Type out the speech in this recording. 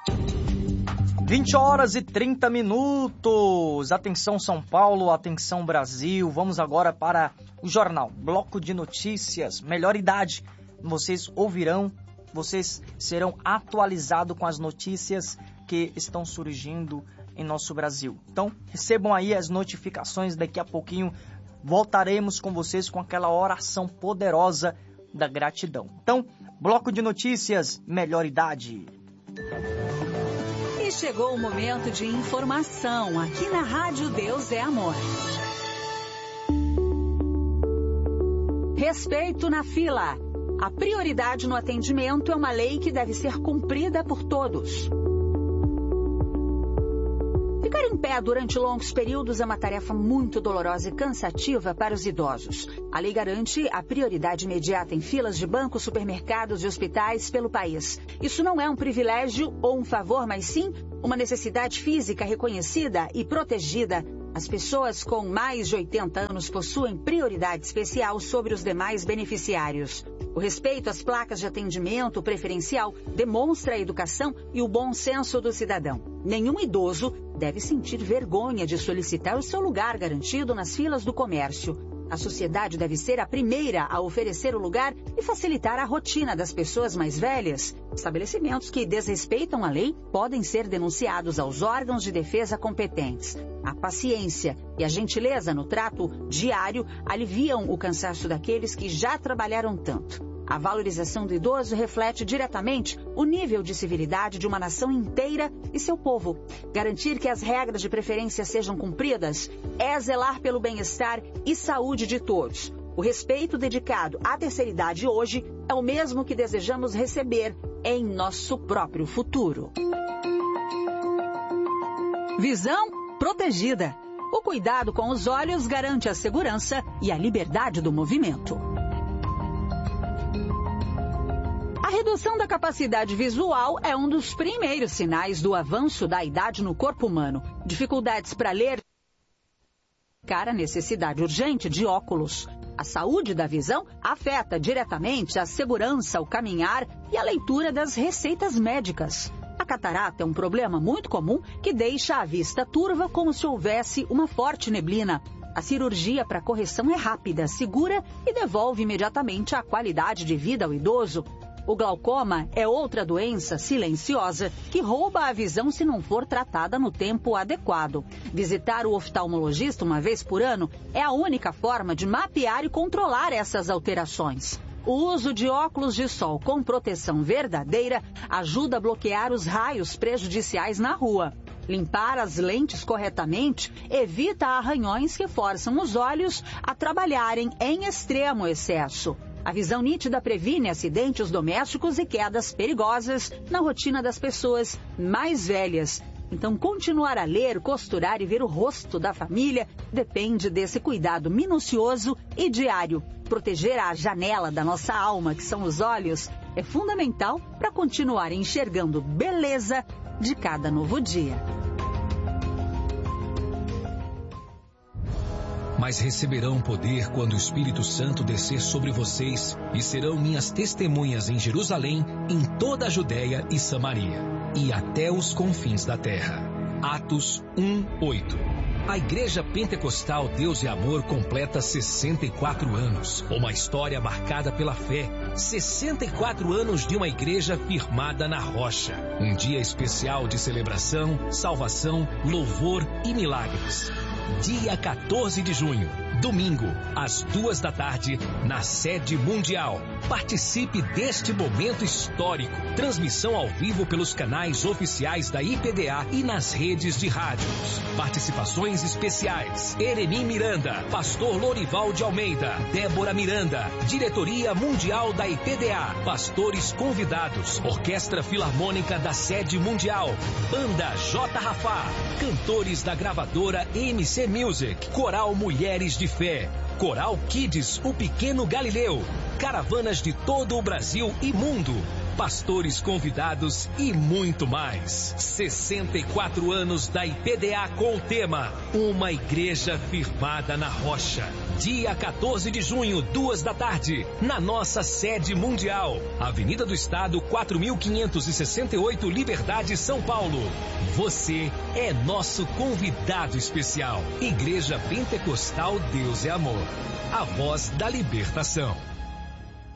20 horas e 30 minutos. Atenção São Paulo, atenção Brasil. Vamos agora para o jornal Bloco de Notícias, Melhor Idade. Vocês ouvirão, vocês serão atualizados com as notícias que estão surgindo em nosso Brasil. Então, recebam aí as notificações. Daqui a pouquinho voltaremos com vocês com aquela oração poderosa da gratidão. Então, Bloco de Notícias, Melhor Idade. E chegou o momento de informação aqui na Rádio Deus é Amor. Respeito na fila. A prioridade no atendimento é uma lei que deve ser cumprida por todos. Ficar em pé durante longos períodos é uma tarefa muito dolorosa e cansativa para os idosos. A lei garante a prioridade imediata em filas de bancos, supermercados e hospitais pelo país. Isso não é um privilégio ou um favor, mas sim uma necessidade física reconhecida e protegida. As pessoas com mais de 80 anos possuem prioridade especial sobre os demais beneficiários. O respeito às placas de atendimento preferencial demonstra a educação e o bom senso do cidadão. Nenhum idoso deve sentir vergonha de solicitar o seu lugar garantido nas filas do comércio. A sociedade deve ser a primeira a oferecer o lugar e facilitar a rotina das pessoas mais velhas. Estabelecimentos que desrespeitam a lei podem ser denunciados aos órgãos de defesa competentes. A paciência e a gentileza no trato diário aliviam o cansaço daqueles que já trabalharam tanto. A valorização do idoso reflete diretamente o nível de civilidade de uma nação inteira e seu povo. Garantir que as regras de preferência sejam cumpridas é zelar pelo bem-estar e saúde de todos. O respeito dedicado à terceira idade hoje é o mesmo que desejamos receber em nosso próprio futuro. Visão protegida. O cuidado com os olhos garante a segurança e a liberdade do movimento. A redução da capacidade visual é um dos primeiros sinais do avanço da idade no corpo humano. Dificuldades para ler, a necessidade urgente de óculos. A saúde da visão afeta diretamente a segurança, o caminhar e a leitura das receitas médicas. A catarata é um problema muito comum que deixa a vista turva como se houvesse uma forte neblina. A cirurgia para correção é rápida, segura e devolve imediatamente a qualidade de vida ao idoso. O glaucoma é outra doença silenciosa que rouba a visão se não for tratada no tempo adequado. Visitar o oftalmologista uma vez por ano é a única forma de mapear e controlar essas alterações. O uso de óculos de sol com proteção verdadeira ajuda a bloquear os raios prejudiciais na rua. Limpar as lentes corretamente evita arranhões que forçam os olhos a trabalharem em extremo excesso. A visão nítida previne acidentes domésticos e quedas perigosas na rotina das pessoas mais velhas. Então, continuar a ler, costurar e ver o rosto da família depende desse cuidado minucioso e diário. Proteger a janela da nossa alma, que são os olhos, é fundamental para continuar enxergando beleza de cada novo dia. Mas receberão poder quando o Espírito Santo descer sobre vocês e serão minhas testemunhas em Jerusalém, em toda a Judéia e Samaria, e até os confins da terra. Atos 1:8. A Igreja Pentecostal Deus e Amor completa 64 anos. Uma história marcada pela fé. 64 anos de uma igreja firmada na rocha. Um dia especial de celebração, salvação, louvor e milagres. Dia 14 de junho, domingo, às 14h, na sede mundial. Participe deste momento histórico. Transmissão ao vivo pelos canais oficiais da IPDA e nas redes de rádios. Participações especiais: Ereni Miranda, Pastor Lorival de Almeida, Débora Miranda, Diretoria Mundial da IPDA, pastores convidados, Orquestra Filarmônica da Sede Mundial, Banda J. Rafá, cantores da gravadora MC Music, Coral Mulheres de Fé, Coral Kids, o Pequeno Galileu, caravanas de todo o Brasil e mundo. pastores convidados e muito mais. 64 anos da IPDA com o tema Uma Igreja Firmada na Rocha. Dia 14 de junho, 14h, na nossa sede mundial. Avenida do Estado, 4568, Liberdade, São Paulo. Você é nosso convidado especial. Igreja Pentecostal Deus é Amor. A voz da libertação.